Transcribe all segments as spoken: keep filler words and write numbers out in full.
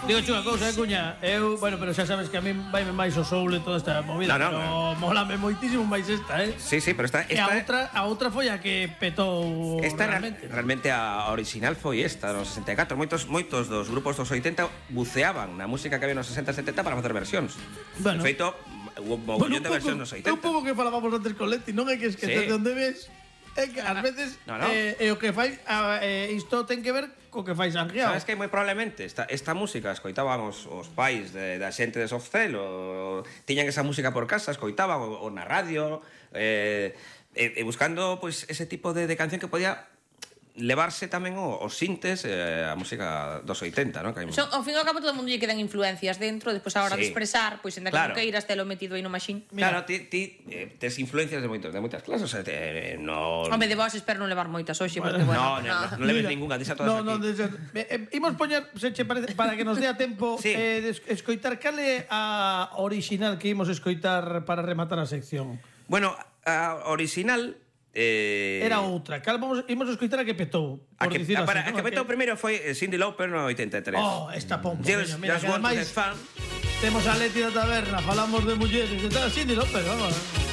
Digo unha cousa, eh, cuña. Eu, bueno, pero xa sabes que a mí vaime máis o soul e toda esta movida. No, no, pero no. molame moitísimo máis esta, eh. Sí, sí, pero esta... E a esta outra, a outra foi a que petou Esta realmente. realmente a original foi esta, nos sesenta e catro. Moitos moitos dos grupos dos oitenta buceaban na música que había nos sesenta e setenta para facer versións. Bueno. De feito, hubo un mogollón de versións nos oitenta. Un pouco que falábamos antes con Leti, non hai que esquecer Sí. de onde ves. É que ás veces No, no. eh, e o que fai a, eh, isto ten que ver co que fai Sangiao. Sabes que moi probablemente esta, esta música escoitaban os, os pais de, da xente de Softcell, o, tiñan esa música por casa, escoitaban o, o na radio, eh, e, e buscando pois, ese tipo de, de canción que podía levarse tamén o, os sintes, eh, a música dos oitenta, non? Que hai... So, ao fin e ao cabo todo o mundo lle quedan influencias dentro, despois a hora Sí. de expresar, pois ainda Claro. que non queiras telo metido aí no machín. Claro, ti, ti eh, tes influencias de, moitos, de moitas clases, o sea, te, eh, no... Home, de vos espero non levar moitas hoxe, porque No, bueno, no, no, no leves ninguna, disa todas no, no, aquí. de, eh, eh, imos poñer, se che parece, para que nos dea tempo Sí. eh, de es- escoitar cale a original que imos escoitar para rematar a sección. Bueno, a original... Eh, Era outra. Cal vamos imos escoitar a que petou, A por que, dicir a, para, así, a ¿no? que petou primeiro foi eh, Cyndi Lauper no oitenta e tres. Oh, esta pompa. Just, Mira, just que want to ademais get fun. temos a Leti da taberna, falamos de mulleres e tal, así, dilo, pero vamos.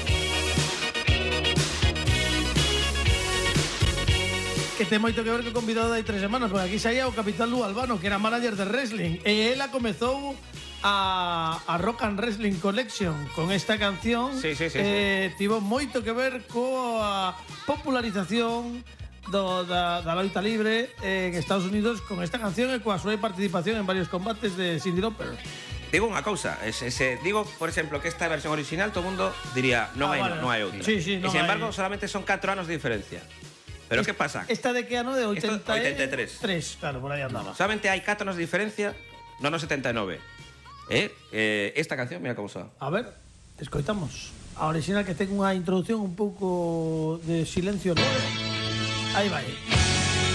Que ten moito que ver co convidado de hai tres semanas, porque aquí saía o Capitán Lu Albano, que era manager de wrestling, e ela comezou a, a Rock and Wrestling Collection con esta canción. Sí, sí, sí, eh, tivo moito que ver coa popularización do, da, da loita libre eh, en Estados Unidos con esta canción e coa súa participación en varios combates de Cyndi Lauper. Digo unha cousa, ese, ese, digo, por exemplo, que esta versión original todo o mundo diría non Ah, hai, vale. non hai outra. Sí, sí, e non sin hai. embargo, solamente son catro anos de diferencia. Pero que pasa? Esta de que ano de Esto, oitenta oitenta e tres. tres, claro, por aí andaba. Solamente hai catro anos de diferencia no ano setenta e nove. Eh? eh, esta canción, mira como soa. A ver, escoitamos. A original que ten unha introducción un pouco de silencio, ¿no? Aí vai.